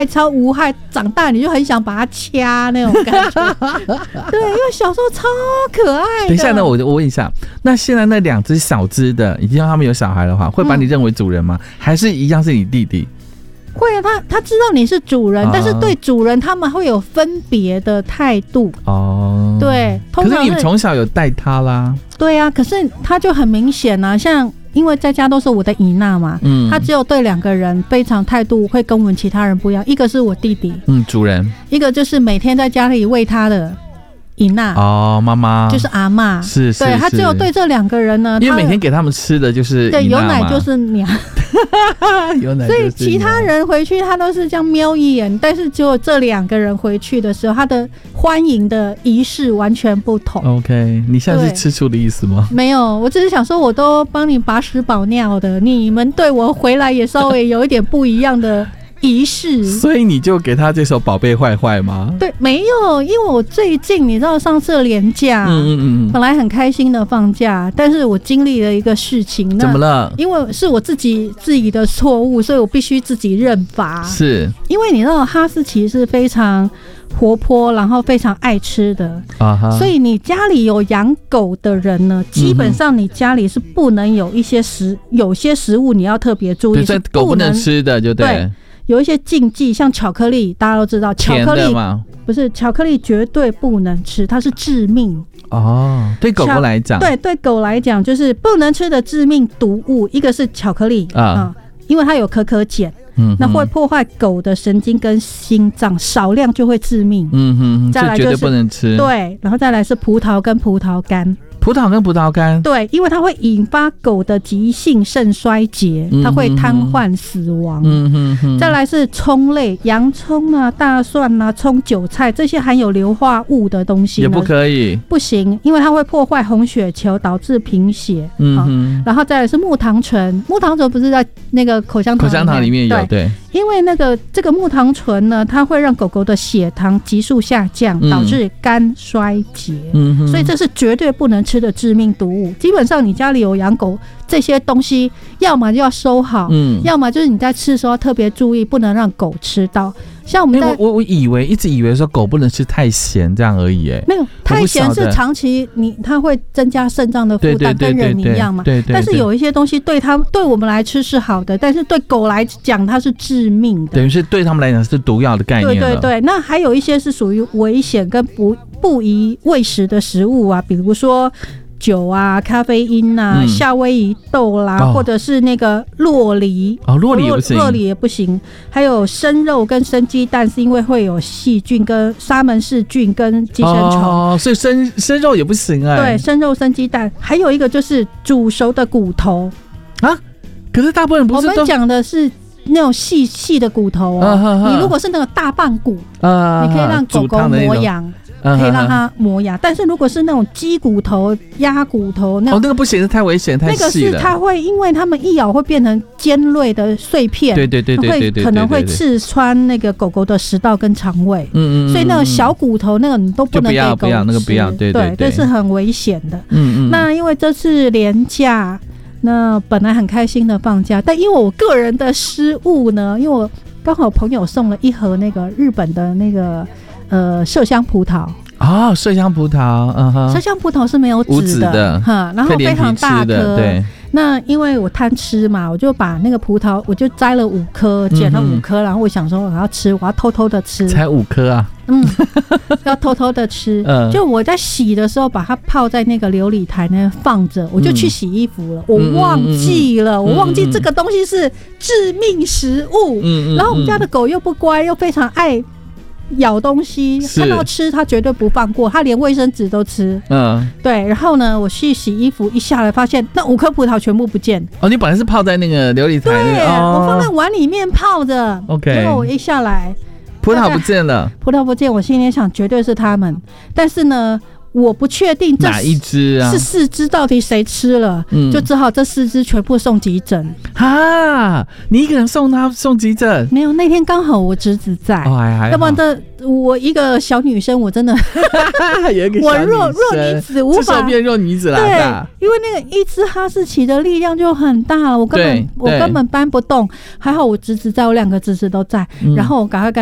超无害，长大你就很想把它掐那种感觉。对，因为小时候超可爱的。 等一下呢，我问一下，那现在那2只小只的，已经让他们有小孩的话，会把你认为主人吗？还是一样是你弟弟？ 会啊，他知道你是主人，但是对主人他们会有分别的态度。哦，对，通常可是你从小有带他啦。 对啊，可是他就很明显啊，像。因为在家都是我的姨娜嘛，他只有对2个人非常态度会跟我们其他人不一样，一个是我弟弟， 主人， 一个就是每天在家里喂他的姨娜， 妈妈就是阿嬷， 是， 对，他只有对这2个人呢， 因为每天给他们吃的就是对，有奶就是娘， 有奶， 所以其他人回去他都是这样瞄一眼，但是只有这2个人回去的时候，他的欢迎的仪式完全不同。 OK， 你现在是吃醋的意思吗？ 没有，我只是想说，我都帮你把屎保尿的，你们对我回来也稍微有一点不一样的仪式。 所以你就给他这首宝贝坏坏吗？ 对，没有，因为我最近你知道上次连假，本来很开心的放假，但是我经历了一个事情。 怎么了？ 因为是我自己的错误，所以我必须自己认罚。 是因为你知道哈士奇是非常活泼，然后非常爱吃的，所以你家里有养狗的人呢，基本上你家里是不能有有些食物你要特别注意， 对，狗不能吃的，就对。 有一些禁忌，像巧克力，大家都知道，巧克力不是巧克力绝对不能吃，它是致命。 对狗狗来讲， 对狗来讲就是不能吃的致命毒物，一个是巧克力因为它有可碱。那会破坏狗的神经跟心脏，少量就会致命。再来就是绝对不能吃。 对，然后再来是葡萄跟葡萄干。 葡萄跟葡萄干， 对，因为它会引发狗的急性肾衰竭，它会瘫痪死亡。再来是葱类，洋葱啊、大蒜啊、葱、韭菜这些含有硫化物的东西也不可以， 不行，因为它会破坏红血球，导致贫血。然后再来是木糖醇，木糖醇不是在那个口香糖里面有，对，因为这个木糖醇呢，它会让狗狗的血糖急速下降，导致肝衰竭。所以这是绝对不能吃的致命毒物。基本上你家里有养狗，这些东西要么就要收好，要么就是你在吃的时候特别注意，不能让狗吃到。像我们我一直以为说狗不能吃太咸这样而已， 没有，太咸是长期它会增加肾脏的负担，跟人一样嘛。对，但是有一些东西对我们来吃是好的，但是对狗来讲它是致命的， 等于是对他们来讲是毒药的概念了。 对，那还有一些是属于危险跟不宜喂食的食物啊，比如说酒啊、咖啡因啊、夏威夷豆啦，或者是那个酪梨酪梨也不行， 酪梨也不行。还有生肉跟生鸡蛋，是因为会有细菌跟沙门氏菌跟寄生虫， 所以生肉也不行对，生肉、生鸡蛋，还有一个就是煮熟的骨头啊。可是大部分不是我们讲的是那种细的骨头你如果是那个大棒骨你可以让狗狗磨养。可以让它磨牙，但是如果是那种鸡骨头、鸭骨头那个不行，太危险，太细了。 那个是它会，因为它们一咬会变成尖锐的碎片，对，可能会刺穿那个狗狗的食道跟肠胃。所以那个小骨头那个你都不能给狗吃， 不要那个不要，对， 这是很危险的。那因为这次连假，那本来很开心的放假，但因为我个人的失误呢，因为我刚好朋友送了一盒那个日本的那个。麝香葡萄麝香葡萄， 麝香葡萄是没有籽的，然后非常大颗。对，那因为我贪吃嘛，我就把那个葡萄，我就摘了5颗，捡了5颗，然后我想说我要吃，我要偷偷的吃。 才5颗啊？ 要偷偷的吃。就我在洗的时候，把它泡在那个琉璃台那放着，我就去洗衣服了。我忘记了，我忘记这个东西是致命食物。然后我们家的狗又不乖，又非常爱咬东西，看到吃它绝对不放过，它连卫生纸都吃。对。然后呢，我去洗衣服，一下来发现那5颗葡萄全部不见。 你本来是泡在那个琉璃台那个， 对，我放在碗里面泡着。 OK。 结果我一下来， 葡萄不见了。 葡萄不见，我心里想绝对是他们。但是呢， 我不确定这哪一只啊？ 是4只，到底谁吃了？就只好这4只全部送急诊。 你一个人送急诊？ 没有，那天刚好我侄子在，要不然我一个小女生，我真的有一个我弱女子无法变弱女子啦。 对，因为那个一只哈士奇的力量就很大了，我根本搬不动。还好我侄子在，我2个侄子都在，然后我赶快跟